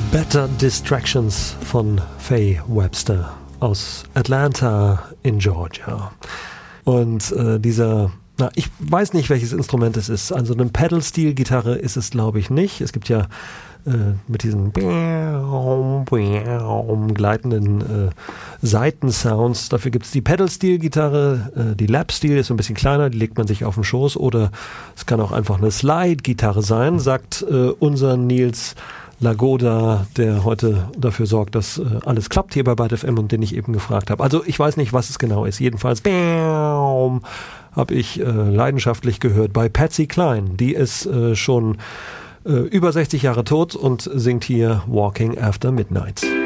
Better Distractions von Faye Webster aus Atlanta in Georgia. Und ich weiß nicht, welches Instrument es ist. Also eine Pedal-Steel-Gitarre ist es, glaube ich, nicht. Es gibt ja mit diesen gleitenden Saitensounds. Dafür gibt es die Pedal-Steel-Gitarre. Die Lap-Steel ist so ein bisschen kleiner, die legt man sich auf den Schoß. Oder es kann auch einfach eine Slide-Gitarre sein, sagt unser Nils Lagoda, der heute dafür sorgt, dass alles klappt hier bei Byte FM und den ich eben gefragt habe. Also ich weiß nicht, was es genau ist. Jedenfalls habe ich leidenschaftlich gehört bei Patsy Cline. Die ist schon über 60 Jahre tot und singt hier Walking After Midnight.